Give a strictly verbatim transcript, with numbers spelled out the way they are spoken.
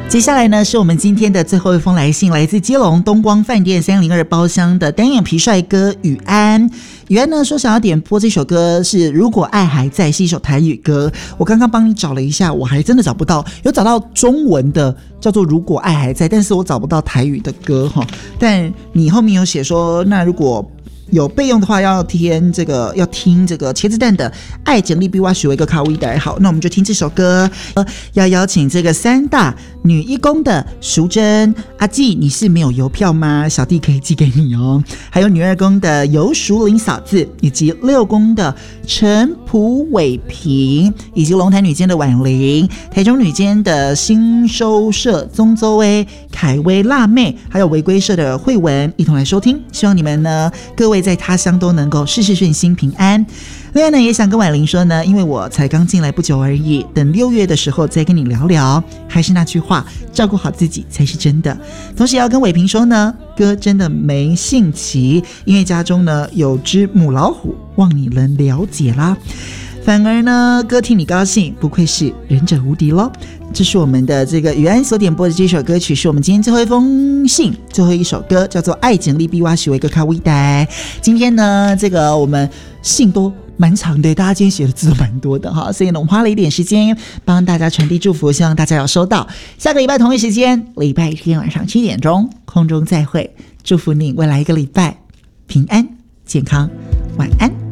接下来呢，是我们今天的最后一封来信，来自基隆东光饭店三零二包厢的单眼皮帅哥宇安。宇安呢说想要点播这首歌是《如果爱还在》，是一首台语歌。我刚刚帮你找了一下，我还真的找不到，有找到中文的叫做《如果爱还在》，但是我找不到台语的歌哈。但你后面有写说，那如果有备用的话，要听这个，要听这个茄子蛋的《爱简历比我许为一个卡威的》。好，那我们就听这首歌。呃、要邀请这个三大女一公的淑珍阿纪，你是没有邮票吗？小弟可以寄给你哦。还有女二公的游淑玲嫂子，以及六公的陈朴伟平，以及龙潭女监的婉玲，台中女监的新收社宗周威、凯威辣妹，还有违规社的慧文，一同来收听。希望你们呢，各位在他乡都能够事事顺心平安。另外呢，也想跟婉玲说呢，因为我才刚进来不久而已，等六月的时候再跟你聊聊。还是那句话，照顾好自己才是真的。同时也要跟伟平说呢，哥真的没性急，因为家中呢有只母老虎，望你能了解啦。反而呢，哥替你高兴，不愧是忍者无敌咯。这是我们的这个宇安所点播的这首歌曲，是我们今天最后一封信，最后一首歌叫做《爱简历比我许为一个卡威呆》。今天呢，这个我们信都蛮长的，大家今天写的字都蛮多的哈，所以呢，我们花了一点时间帮大家传递祝福，希望大家有收到。下个礼拜同一时间，礼拜天晚上七点钟空中再会，祝福你未来一个礼拜平安健康，晚安。